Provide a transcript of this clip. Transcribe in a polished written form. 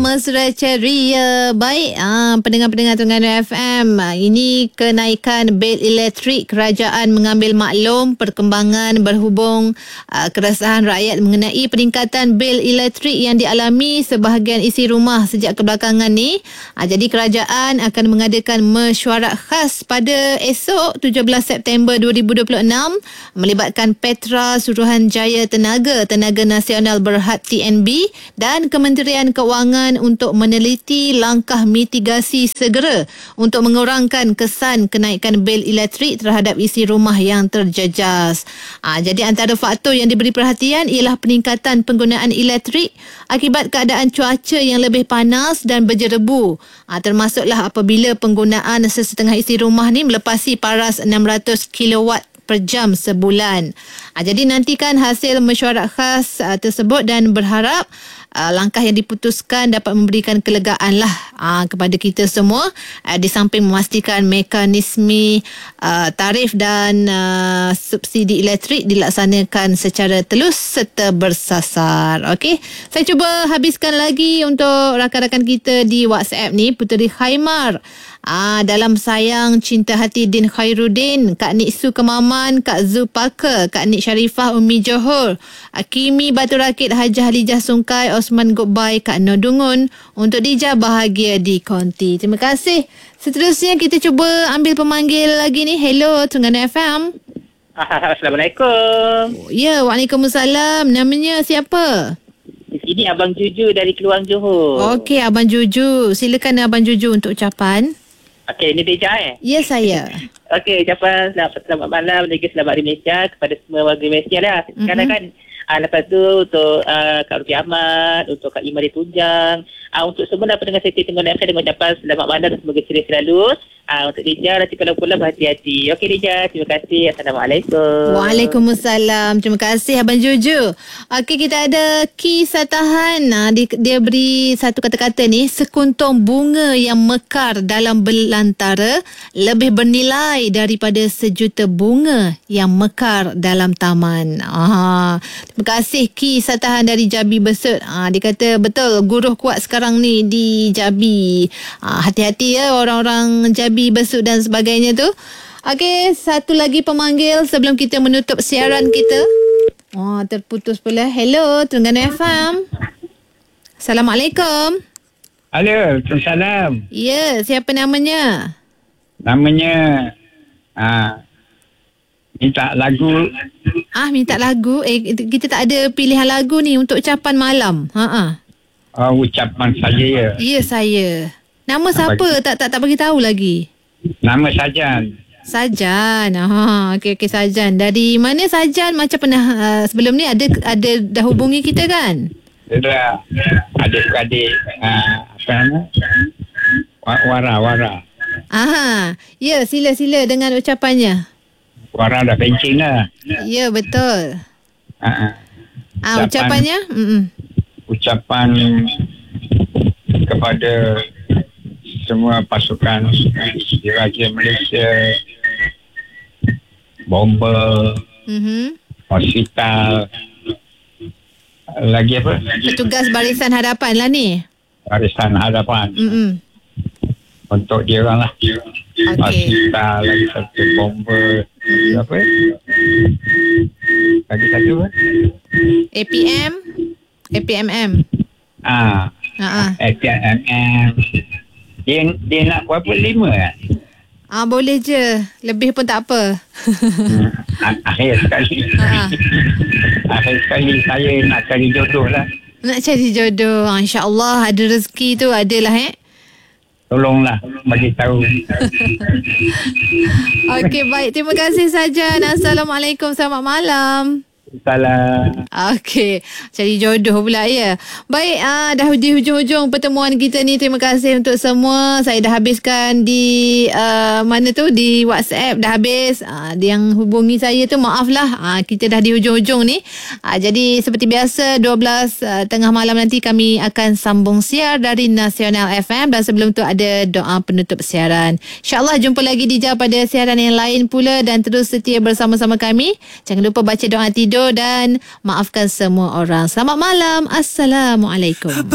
mesra ceria. Baik, pendengar-pendengar Terengganu FM, ini kenaikan bil elektrik. Kerajaan mengambil maklum perkembangan berhubung keresahan rakyat mengenai peningkatan bil elektrik yang dialami sebahagian isi rumah sejak kebelakangan ni. Jadi kerajaan akan mengadakan mesyuarat khas pada esok 17 September 2026 melibatkan Petra Suruhanjaya Tenaga Nasional Berhad TNB dan Kementerian Keuangan untuk meneliti langkah mitigasi segera untuk mengurangkan kesan kenaikan bil elektrik terhadap isi rumah yang terjejas. Jadi antara faktor yang diberi perhatian ialah peningkatan penggunaan elektrik akibat keadaan cuaca yang lebih panas dan berjerebu. Termasuklah apabila penggunaan sesetengah isi rumah ni melepasi paras 600 kilowatt per jam sebulan. Jadi nantikan hasil mesyuarat khas tersebut dan berharap langkah yang diputuskan dapat memberikan kelegaan lah kepada kita semua, di samping memastikan mekanisme tarif dan subsidi elektrik dilaksanakan secara telus serta bersasar. Okey, saya cuba habiskan lagi untuk rakan-rakan kita di WhatsApp ni. Puteri Khaimar, dalam Sayang Cinta Hati Din Khairuddin, Kak Nik Su Kemaman, Kak Zu Parker, Kak Nik Sharifah Umi Johor, Kimi Batu Rakit, Hajah Halijah Sungkai, Osman Goodbye, Kak Nodungun, untuk Dija Bahagia di Konti. Terima kasih. Seterusnya kita cuba ambil pemanggil lagi ni. Hello Terengganu FM. Assalamualaikum. Ya, Waalaikumsalam. Namanya siapa? Ini Abang Juju dari Keluang Johor. Okey, Abang Juju. Silakan Abang Juju untuk ucapan. Okey, ini Deja Ya, saya. Okey, ucapan selamat malam dan selamat hari Malaysia kepada semua warga Malaysia lah. Sekarang kan, lepas tu untuk Kak Rufi Ahmad, untuk Kak Imari Tunjang, untuk semua pendengar setia Terengganu FM dengan ucapan selamat malam dan semoga ceria selalu. Untuk Deja, nanti kalau pulang berhati-hati. Okey Deja, terima kasih. Assalamualaikum. Waalaikumsalam. Terima kasih Abang Juju. Okey, kita ada Ki Satahan. Dia beri satu kata-kata ni, sekuntum bunga yang mekar dalam belantara lebih bernilai daripada sejuta bunga yang mekar dalam taman. Terima kasih Ki Satahan dari Jabi Besut. Dia kata betul, guruh kuat sekarang ni di Jabi. Hati-hati ya orang-orang Jabi Besut dan sebagainya tu. Okey, satu lagi pemanggil sebelum kita menutup siaran kita. Terputus pula. Hello Terengganu FM. Assalamualaikum. Halo, Assalamualaikum. Ya, siapa namanya? Namanya minta lagu. Minta lagu. Kita tak ada pilihan lagu ni untuk ucapan malam. Ucapan saya ya. Ya, saya. Nama siapa? Tak bagi tahu lagi. Nama Sajan. Sajan. Okey Sajan. Dari mana Sajan? Macam pernah sebelum ni ada dah hubungi kita kan? Sudah adik-adik apa nama? Wara. Ya, sila dengan ucapannya. Wara dah pencing lah. Ya, betul. Ucapannya? Ucapan kepada semua pasukan Diraja Malaysia, bomber, hospital, lagi apa? Petugas Barisan Hadapan lah ni. Barisan Hadapan. Untuk dia orang lah. Hospital, lagi satu bomber, apa? Lagi satu apa? APMM. APMM. Dia nak berapa? 5 kan? Boleh je. Lebih pun tak apa. Akhir sekali saya nak cari jodoh lah. Nak cari jodoh. InsyaAllah ada rezeki tu adalah Tolonglah bagi tahu. Okey, baik. Terima kasih Sajan. Assalamualaikum. Selamat malam. Salam. Okey, cari jodoh pula ya. Baik, dah di hujung-hujung pertemuan kita ni. Terima kasih untuk semua. Saya dah habiskan di di WhatsApp dah habis. Yang hubungi saya tu maaf lah. Kita dah di hujung-hujung ni. Jadi seperti biasa 12 tengah malam nanti kami akan sambung siar dari Nasional FM dan sebelum tu ada doa penutup siaran. InsyaAllah jumpa lagi di pada siaran yang lain pula dan terus setia bersama-sama kami. Jangan lupa baca doa tidur dan maafkan semua orang. Selamat malam. Assalamualaikum.